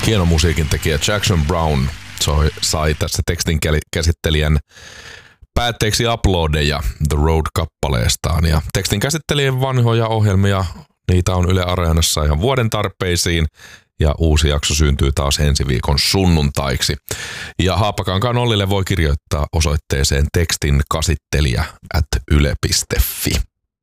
Hieno musiikin tekijä Jackson Browne sai tässä tekstin käsittelijän päätteeksi uploadeja The Road-kappaleestaan. Ja tekstin käsittelijän vanhoja ohjelmia, niitä on Yle Areenassa ihan vuoden tarpeisiin. Ja uusi jakso syntyy taas ensi viikon sunnuntaiksi. Ja Haapakankaan Ollille voi kirjoittaa osoitteeseen tekstinkäsittelijä@yle.fi.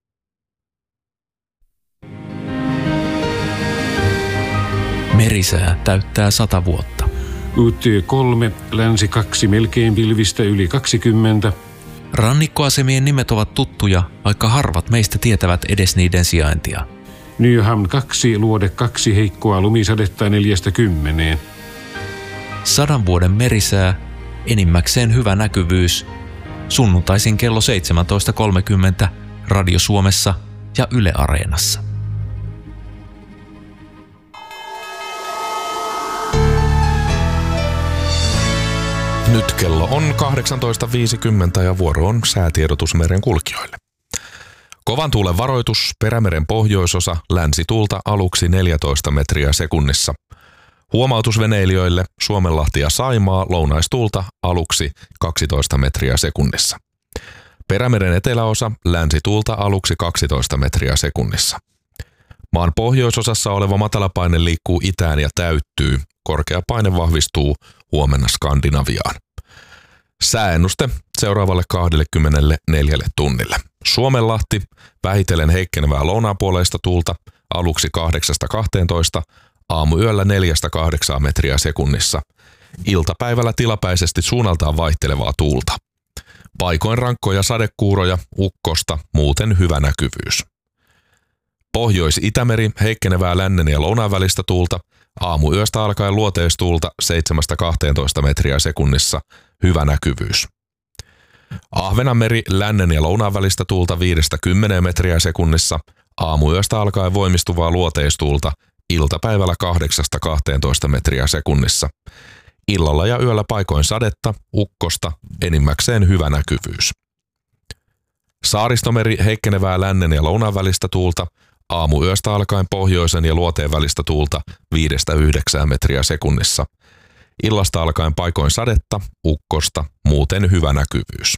Merisää täyttää 100 vuotta. UT3, länsi 2, melkein pilvistä yli 20. Rannikkoasemien nimet ovat tuttuja, vaikka harvat meistä tietävät edes niiden sijaintia. Nyhamn 2, luode 2, heikkoa lumisadetta 4-10. 100 vuoden merisää, enimmäkseen hyvä näkyvyys. Sunnuntaisin kello 17.30 Radio Suomessa ja Yle Areenassa. Nyt kello on 18.50 ja vuoro on säätiedotus merenkulkijoille. Kovan tuulen varoitus, Perämeren pohjoisosa, länsituulta aluksi 14 metriä sekunnissa. Huomautus veneilijöille, Suomenlahti ja Saimaa, lounaistuulta aluksi 12 metriä sekunnissa. Perämeren eteläosa, länsituulta aluksi 12 metriä sekunnissa. Maan pohjoisosassa oleva matalapaine liikkuu itään ja täyttyy. Korkea paine vahvistuu huomenna Skandinaviaan. Sääennuste seuraavalle 24 tunnille. Suomenlahti, vähitellen heikkenevää lounaanpuoleista tuulta, aluksi 8-12, aamuyöllä 4-8 metriä sekunnissa. Iltapäivällä tilapäisesti suunnaltaan vaihtelevaa tuulta. Paikoin rankkoja sadekuuroja, ukkosta, muuten hyvä näkyvyys. Pohjois-Itämeri, heikkenevää lännen ja lounaan välistä tuulta, aamuyöstä alkaen luoteistuulta 7-12 metriä sekunnissa, hyvä näkyvyys. Ahvenanmeri, lännen ja lounaan välistä tuulta 5-10 metriä sekunnissa, aamuyöstä alkaen voimistuvaa luoteistuulta, iltapäivällä 8-12 metriä sekunnissa. Illalla ja yöllä paikoin sadetta, ukkosta, enimmäkseen hyvä näkyvyys. Saaristomeri, heikkenevää lännen ja lounaan välistä tuulta, aamuyöstä alkaen pohjoisen ja luoteen välistä tuulta 5-9 metriä sekunnissa. Illasta alkaen paikoin sadetta, ukkosta, muuten hyvä näkyvyys.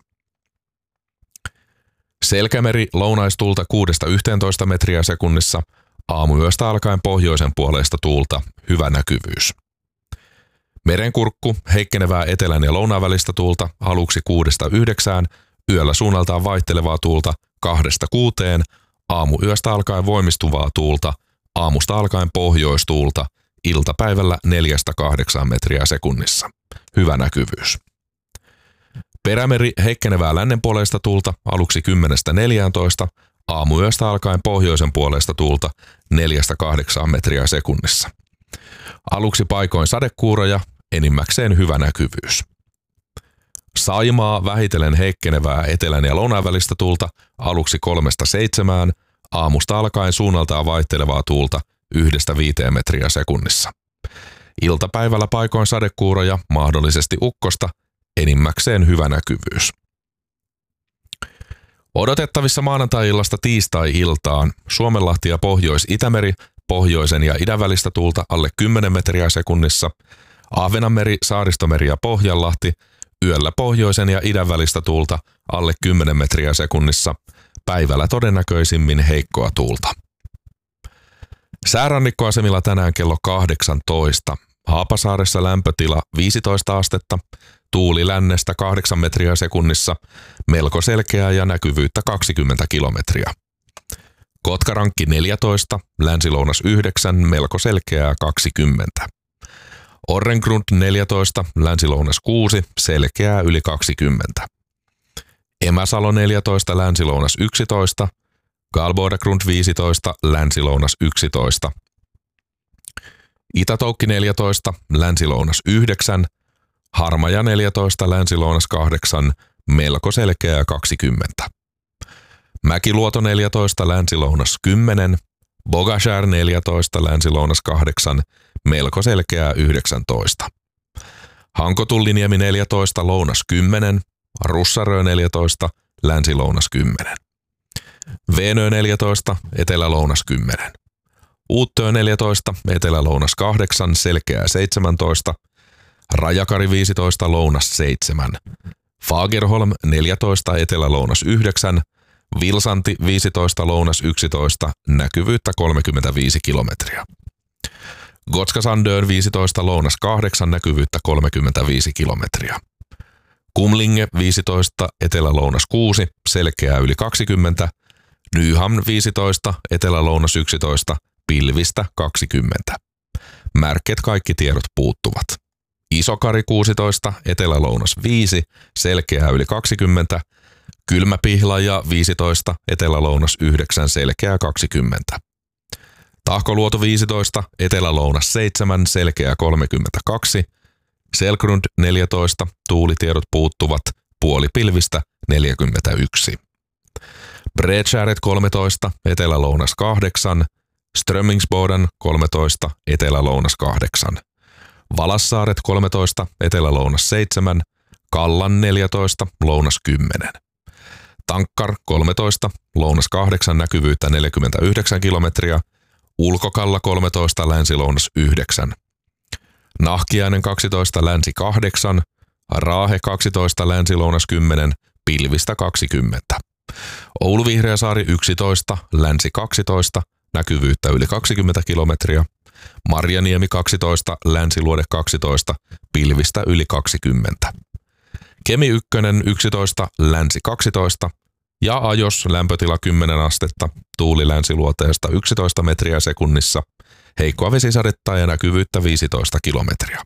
Selkämeri, lounaistuulta 6-11 metriä sekunnissa, aamuyöstä alkaen pohjoisen puoleista tuulta, hyvä näkyvyys. Merenkurkku, heikkenevää etelän ja lounaan välistä tuulta, aluksi 6-9, yöllä suunnaltaan vaihtelevaa tuulta 2-6, aamuyöstä alkaen voimistuvaa tuulta, aamusta alkaen pohjoistuulta, iltapäivällä 4-8 metriä sekunnissa. Hyvä näkyvyys. Perämeri, heikkenevää lännenpuoleista tuulta, aluksi 10-14, aamuyöstä alkaen pohjoisen puolesta tuulta 4-8 metriä sekunnissa. Aluksi paikoin sadekuuroja, enimmäkseen hyvä näkyvyys. Saimaa, vähitellen heikkenevää etelän ja lounaan välistä tuulta, aluksi 3-7, aamusta alkaen suunnaltaan vaihtelevaa tuulta 1-5 metriä sekunnissa. Iltapäivällä paikoin sadekuuroja, mahdollisesti ukkosta, enimmäkseen hyvä näkyvyys. Odotettavissa maanantai-illasta tiistai-iltaan Suomenlahti ja Pohjois-Itämeri, pohjoisen ja idän välistä tuulta alle 10 metriä sekunnissa, Ahvenanmeri, Saaristomeri ja Pohjanlahti, yöllä pohjoisen ja idän välistä tuulta alle 10 metriä sekunnissa, päivällä todennäköisimmin heikkoa tuulta. Säärannikkoasemilla tänään kello 18. Haapasaaressa lämpötila 15 astetta, tuuli lännestä 8 metriä sekunnissa, melko selkeää ja näkyvyyttä 20 kilometriä. Kotkarankki 14, länsilounas 9, melko selkeää 20. Orrengrund 14, länsilounas 6, selkeää yli 20. Emäsalo 14, länsilounas 11, Galbordagrund 15, länsilounas 11. Itätoukki 14, länsilounas 9, Harmaja 14, länsilounas 8, melko selkeää 20. Mäkiluoto 14, länsilounas 10, Bogashär 14, länsilounas 8, melko selkeää 19. Hankotulliniemi 14, lounas 10, Russarö 14, länsilounas 10. Veenö 14, etelälounas 10. Uuttöö 14, etelä-lounas 8, selkeää 17, Rajakari 15, lounas 7, Fagerholm 14, etelä-lounas 9, Vilsanti 15, lounas 11, näkyvyyttä 35 kilometriä. Gotska-Sandön 15, lounas 8, näkyvyyttä 35 kilometriä. Kumlinge 15, etelä-lounas 6, selkeää yli 20, Nyhamn 15, etelä-lounas 11, pilvistä 20. Märket kaikki tiedot puuttuvat. Isokari 16, etelä-lounas 5, selkeää yli 20, Kylmäpihlaja 15, etelä-lounas 9, selkeää 20. Tahkoluoto 15, etelä-lounas 7, selkeää 32, Selgrund 14, tuulitiedot puuttuvat, puolipilvistä 41. Bredskäret 13, etelä-lounas 8, Strömmingsboden 13, etelä-lounas 8. Valassaaret 13, etelä-lounas 7, Kallan 14, lounas 10. Tankkar 13, lounas 8, näkyvyyttä 49 kilometriä, Ulkokalla 13, länsi-lounas 9. Nahkiainen 12, länsi 8, Raahe 12, länsi-lounas 10, pilvistä 20. Oulu-Vihreäsaari 11, länsi 12, näkyvyyttä yli 20 kilometriä, Marjaniemi 12, länsiluode 12, pilvistä yli 20. Kemi 1, 11, länsi 12 ja Ajos lämpötila 10 astetta, tuuli länsiluoteesta 11 metriä sekunnissa, heikkoa vesisadetta ja näkyvyyttä 15 kilometriä.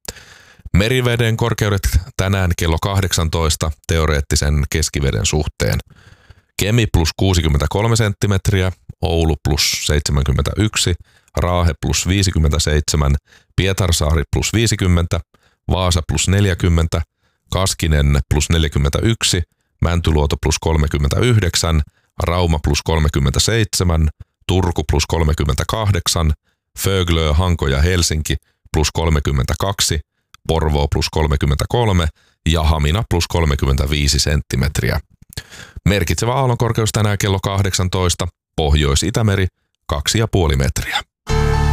Meriveden korkeudet tänään kello 18 teoreettisen keskiveden suhteen. Kemi plus 63 senttimetriä, Oulu plus 71, Raahe plus 57, Pietarsaari plus 50, Vaasa plus 40, Kaskinen plus 41, Mäntyluoto plus 39, Rauma plus 37, Turku plus 38, Föglö, Hanko ja Helsinki plus 32, Porvoo plus 33 ja Hamina plus 35 senttimetriä. Merkitsevä aallonkorkeus tänään kello 18, Pohjois-Itämeri 2,5 metriä.